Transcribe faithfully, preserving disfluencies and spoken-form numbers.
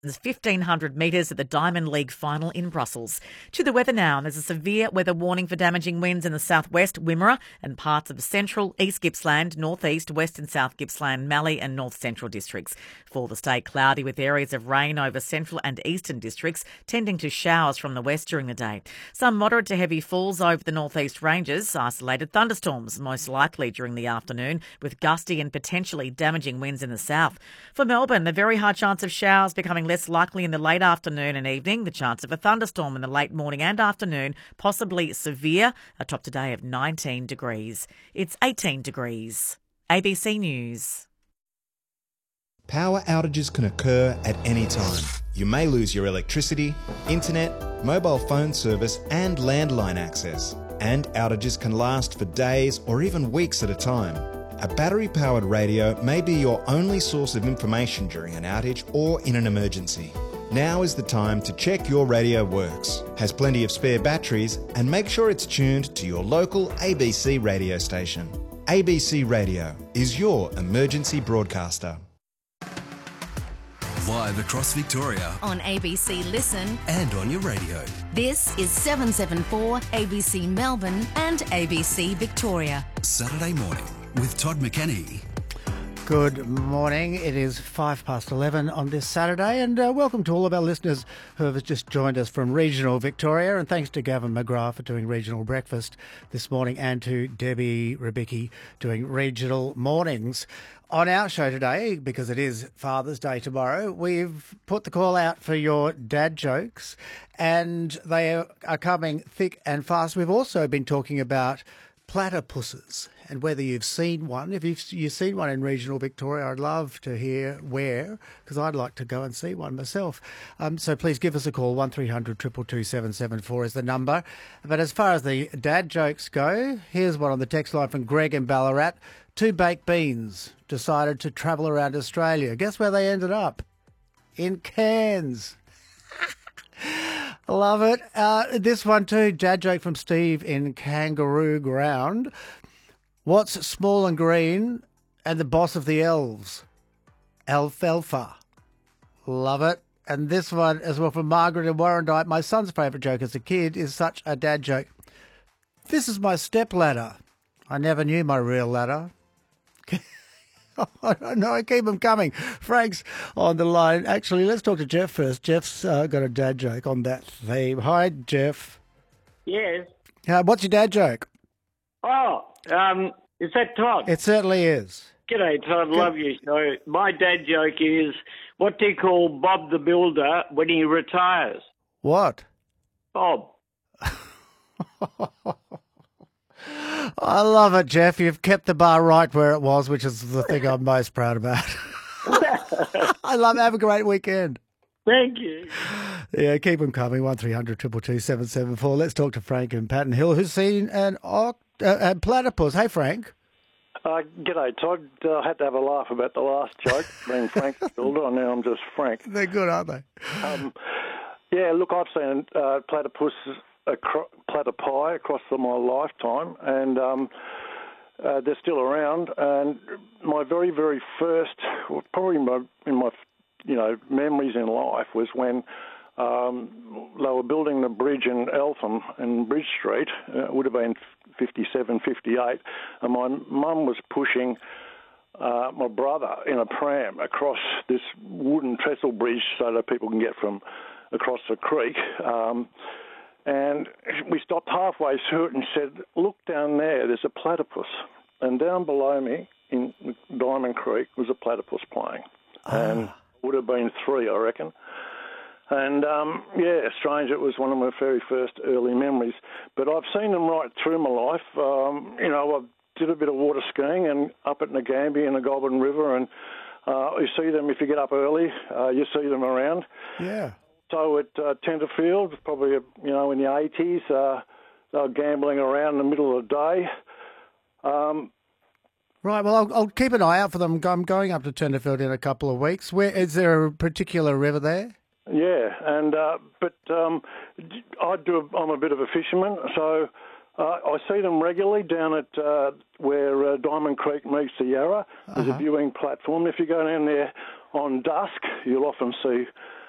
fifteen hundred metres at the Diamond League final in Brussels. To the weather now, there's a severe weather warning for damaging winds in the southwest, Wimmera, and parts of central, east Gippsland, northeast, west and south Gippsland, Mallee and north central districts. For the state, cloudy with areas of rain over central and eastern districts, tending to showers from the west during the day. Some moderate to heavy falls over the northeast ranges, isolated thunderstorms most likely during the afternoon, with gusty and potentially damaging winds in the south. For Melbourne, the very high chance of showers becoming less likely in the late afternoon and evening. The chance of a thunderstorm in the late morning and afternoon, possibly severe. A top today of nineteen degrees. It's eighteen degrees. A B C News. Power outages can occur at any time. You may lose your electricity, internet, mobile phone service and landline access. And outages can last for days or even weeks at a time. A battery-powered radio may be your only source of information during an outage or in an emergency. Now is the time to check your radio works, has plenty of spare batteries, and make sure it's tuned to your local A B C radio station. A B C Radio is your emergency broadcaster. Live across Victoria. On A B C Listen. And on your radio. This is seven seven four A B C Melbourne and A B C Victoria. Saturday morning with Todd McKenney. Good morning. It is five past eleven on this Saturday, and uh, welcome to all of our listeners who have just joined us from regional Victoria, and thanks to Gavin McGrath for doing regional breakfast this morning, and to Debbie Ribicki doing regional mornings. On our show today, because it is Father's Day tomorrow, we've put the call out for your dad jokes, and they are coming thick and fast. We've also been talking about platypuses and whether you've seen one. If you've, you've seen one in regional Victoria, I'd love to hear where, because I'd like to go and see one myself. Um, so please give us a call. one three hundred two two two seven seven four is the number. But as far as the dad jokes go, here's one on the text line from Greg in Ballarat. Two baked beans decided to travel around Australia. Guess where they ended up? In Cairns. Love it. Uh, this one too, dad joke from Steve in Kangaroo Ground. What's small and green and the boss of the elves? Alfalfa. Love it. And this one as well from Margaret in Warrandyte. My son's favourite joke as a kid is such a dad joke. This is my step ladder. I never knew my real ladder. I don't know, I keep them coming. Frank's on the line. Actually, let's talk to Jeff first. Jeff's uh, got a dad joke on that theme. Hi, Jeff. Yes. Uh, what's your dad joke? Oh, um, is that Todd? It certainly is. G'day, Todd. Good. Love you. So my dad joke is, what do you call Bob the Builder when he retires? What? Bob. I love it, Jeff. You've kept the bar right where it was, which is the thing I'm most proud about. I love it. Have a great weekend. Thank you. Yeah, keep them coming. one three hundred two two two seven seven four. Let's talk to Frank in Patton Hill, who's seen an oct- uh, a platypus. Hey, Frank. Uh, g'day, Todd. Uh, I had to have a laugh about the last joke, being Frank the Builder, and now I'm just Frank. They're good, aren't they? Um, yeah, look, I've seen uh, platypus, acro- platypi across the, my lifetime, and um, uh, they're still around. And my very, very first, well, probably my, in my, you know, memories in life was when um, they were building the bridge in Eltham in Bridge Street. Uh, it would have been fifty-seven, fifty-eight, and my mum was pushing uh, my brother in a pram across this wooden trestle bridge so that people can get from across the creek. Um, and we stopped halfway through it and said, look down there, there's a platypus. And down below me in Diamond Creek was a platypus playing. Ah. And it would have been three, I reckon. And, um, yeah, strange, it was one of my very first early memories. But I've seen them right through my life. Um, you know, I did a bit of water skiing and up at Ngambia in the Goulburn River, and uh, you see them if you get up early, uh, you see them around. Yeah. So at uh, Tenterfield, probably, you know, in the eighties, uh, they were gambling around in the middle of the day. Um, right, well, I'll, I'll keep an eye out for them. I'm going up to Tenterfield in a couple of weeks. Where is there a particular river there? Yeah, and uh, but um, I do. A, I'm a bit of a fisherman, so uh, I see them regularly down at uh, where uh, Diamond Creek meets the Yarra. There's uh-huh. a viewing platform. If you go down there on dusk, you'll often see